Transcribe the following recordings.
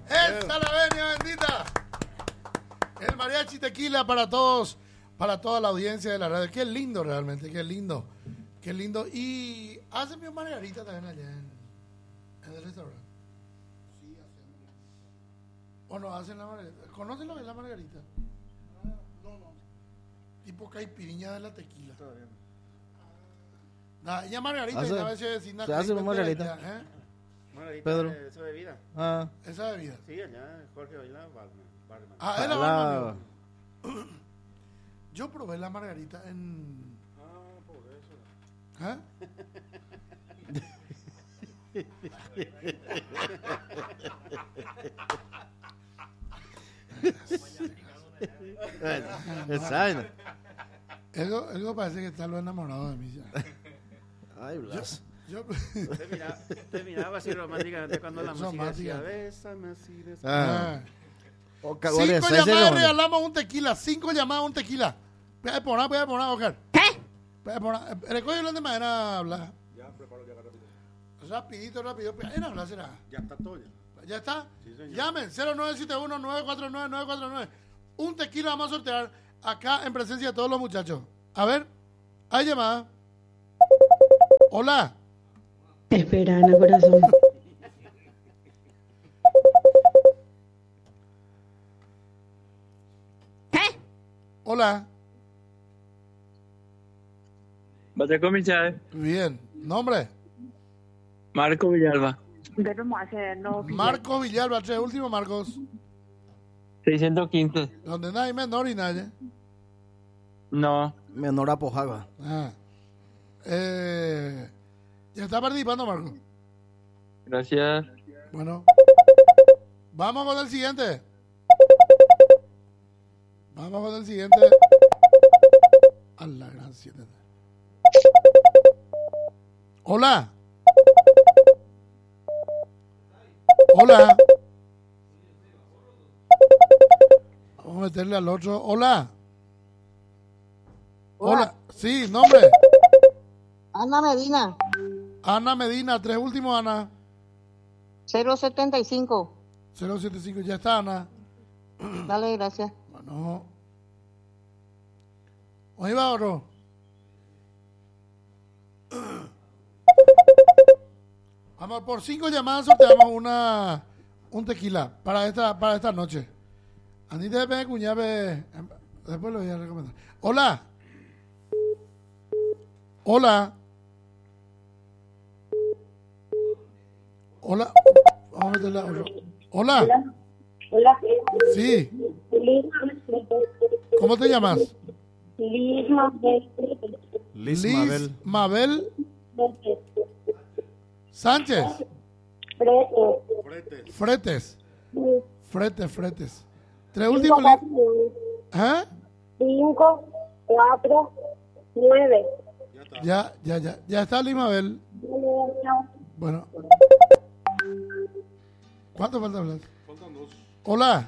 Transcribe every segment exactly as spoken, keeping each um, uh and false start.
¡Esa la venia bendita! El mariachi tequila para todos, para toda la audiencia de la radio. Qué lindo realmente, qué lindo. Qué lindo. Y hacen mi margarita también allá en, en el restaurante. Sí, hacemos. ¿O no hacen la margarita? ¿Conocen lo que es la margarita? Ah, no, no. Tipo caipiriña de la tequila. Todavía no. Nah, ella margarita y a veces vecina. ¿Se hace una margarita? ¿Eh? Margarita, Pedro. eh, esa bebida. Ah. Esa bebida. Sí, allá Jorge Baila, barman. barman. Ah, era La- barman. Yo probé la margarita en... Ah, por eso. ¿Eh? Exacto. Algo, algo parece que está lo enamorado de mí ya. Ay, Blas. Yo, Te miraba, te miraba así románticamente cuando la música Romántica. decía, bésame así, bésame. Ah. ah. O cagó de Cinco seis llamadas segundos. regalamos un tequila. Cinco llamadas un tequila. Puede poner, puede poner, Oscar. ¿Qué? Puede poner. Recoge el de madera, Blas. Ya, preparo ya rápido. Rapidito, rápido. Era, Blas, será. Ya está todo ya. ¿Ya está? Sí, señor. Llamen cero nueve siete uno nueve cuatro nueve nueve cuatro nueve. Un tequila vamos a sortear acá en presencia de todos los muchachos. A ver, hay llamada. Hola. Espera, Ana, corazón. Hola. Bateco Michel, Bien. ¿Nombre? Marco Villalba, Marcos Villalba, tres últimos Marcos. seiscientos quince. Donde nadie menor y nadie. No, Menor a Pojagua. Ah. Eh, ya está participando, Marco. gracias. Bueno. Vamos con el siguiente. Vamos con el siguiente. A la gran siete. Hola. Hola. Vamos a meterle al otro. Hola. Hola. Sí, nombre. Ana Medina, Ana Medina, tres últimos, Ana. cero setenta y cinco. cero setenta y cinco, ya está, Ana. Dale, gracias. Bueno. ¿Oí va otro? Vamos, por cinco llamadas sorteamos una un tequila para esta para esta noche. Anita de cuñave, después lo voy a recomendar. Hola. Hola. Hola. Vamos a meterle a otro. Hola. Hola. Sí. ¿Cómo te llamas? Liz Mabel. Liz, Liz Mabel. Mabel Sánchez. Fretes. Fretes. Fretes, fretes. Tres últimos. li- ¿Ah? cinco, cuatro, nueve. Ya, ya, ya. Ya está Liz Mabel. Bueno. ¿Cuánto falta hablar? Faltan dos. Hola.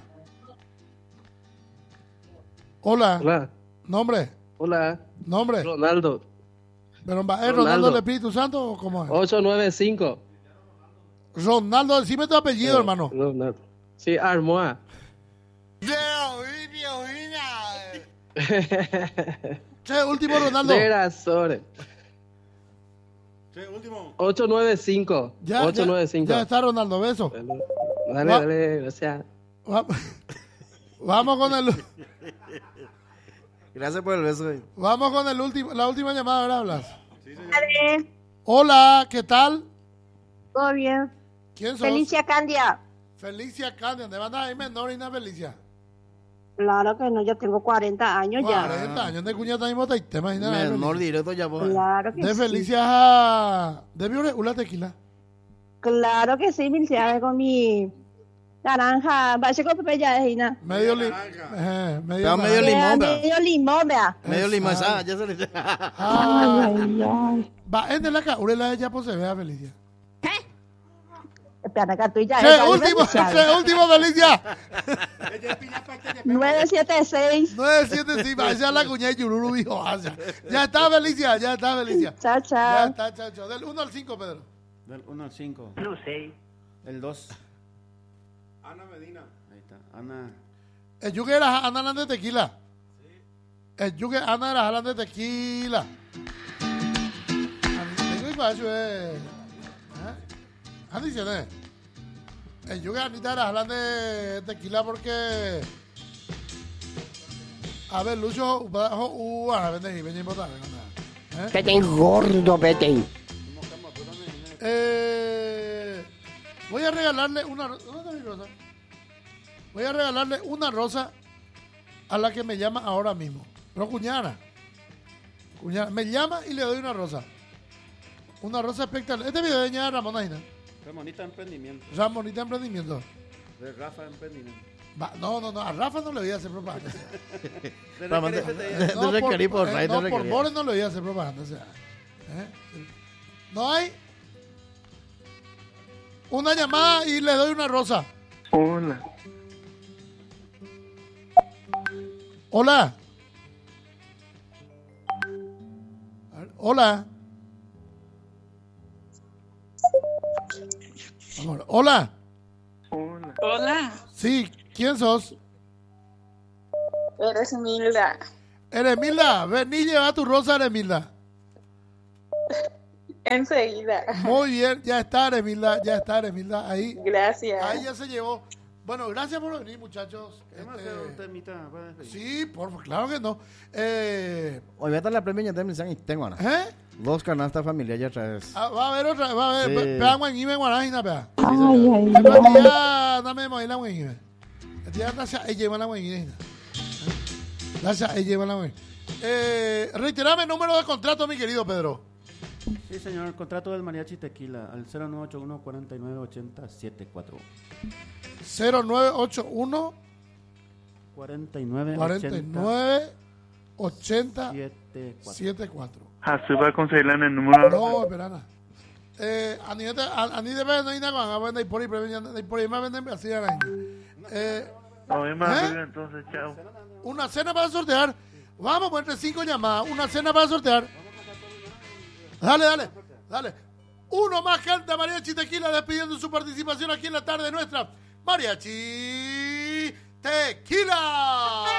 Hola. Hola, Nombre. hola, Nombre. Ronaldo, Pero, ¿es Ronaldo Ronaldo. del Espíritu Santo o cómo es? ocho nueve cinco. Ronaldo, decime tu apellido, hermano. Ronaldo. Sí, Armoa. Che, último Ronaldo. De Razores. Sí, último. ocho nueve cinco. Ya, ocho nueve ya, cinco. ya está Ronaldo, beso. Dale, Va- dale, gracias. Va- Vamos con el Gracias por el beso. güey. vamos con el último, la última llamada, ¿verdad, Blas? Sí, señor. Dale, Hola, ¿qué tal? todo bien. ¿Quién sos? Felicia Candia. Felicia Candia, ¿de banda ahí menor y una Felicia? Claro que no, yo tengo cuarenta años ya. cuarenta años de cuñata mismo te te imaginas. de Menor Felicia. directo ya, pues. Claro que De sí. Felicia a... De Viore, una tequila. Claro que sí, Milcia, con mi naranja. Vaya con Pepe ya, Gina. Medio limón. naranja. Eh, medio Pero medio naranja. limón, vea. Medio limón, vea. Medio limón. Exacto. Ah, ya se le... Ah, Ay, ay. va, es de la caurela de ella, pues se vea Felicia. Espera, acá tú ya. Che, esa, último, esa, che, último, Felicia. nueve siete seis. nueve siete, sí, vaya la cuñada de Yururu, dijo, vaya. Ya está, Felicia, ya está, Felicia. Chao, Ya chao. está, chao, chao. Del uno al cinco, Pedro. Del uno al cinco. No sé. El dos. Ana Medina. Ahí está. Ana. El yuque era Ana hablando de tequila. El yuque Ana era hablando de tequila. Tengo que para eso es. Andy dice, el yuque Anita era hablando de tequila porque. A ver, Lucho, uh, a ver, ven y botar. Petén gordo, Petén. Eh, voy a regalarle una rosa. ¿Dónde está mi rosa? Voy a regalarle una rosa a la que me llama ahora mismo. Pero cuñada. Cuñada. Me llama y le doy una rosa. Una rosa espectacular. Este video es de Ramona Gina. Ramonita Emprendimiento. Ramonita Emprendimiento. De Rafa Emprendimiento. Va, no, no, no. A Rafa no le voy a hacer propaganda. De Ramón, Recrefe de- te- de- No, por, requerí por eh, rey, no, de por requerí. More no le voy a hacer propaganda. O sea, ¿eh? No hay una llamada y le doy una rosa. Hola. Hola. A ver, hola. Vamos a ver. Hola. Hola. Hola, Sí, ¿quién sos? eres Milda. Eremilda, vení y lleva tu rosa, Eremilda. Enseguida. Muy bien, ya está, Eremilda, ya está, Eremilda, ahí. Gracias. Ahí ya se llevó. Bueno, gracias por venir, muchachos. Queremos Este, hacer un temita para despedir. sí, por favor, claro que no. Eh, Hoy voy a estar la premia de y tengo, Ana. ¿eh? Dos canastas familiares ya traes. Ah, va a haber otra, va a haber. Sí. Pea guanguime guanájina, pea. Ay, ay, Pero ay. ya, dame mover la guanguime. Ya, gracias, ella lleva la guanguime. Gracias, ella lleva la guanguime. Eh, reiterame el número de contrato, mi querido Pedro. Sí, señor. El contrato del Mariachi Tequila al cero nueve ocho uno, cuatro nueve ocho cero, siete cuatro. cero nueve ocho uno, cuarenta y nueve cuarenta y nueve, ochenta, siete cuatro. setenta y cuatro. Así va a conseguirla en el número. No, esperana. Eh, a ni de a ni de ver no hay nada con a vender por ahí, pero por ahí más venden así a la gente. Eh, No, es más ¿Eh? arriba, entonces, chao. una cena para sortear. Vamos, pues entre cinco llamadas, una cena para sortear. Dale, dale, dale. Uno más canta Mariachi Tequila despidiendo su participación aquí en la tarde nuestra. Mariachi Tequila.